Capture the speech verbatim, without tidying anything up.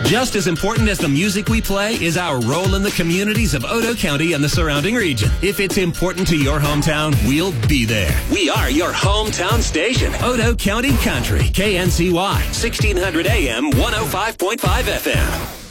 Just as important as the music we play is our role in the communities of Odo County and the surrounding region. If it's important to your hometown, we'll be there. We are your hometown station. Odo County Country, K N C Y, sixteen hundred A M, one oh five point five F M.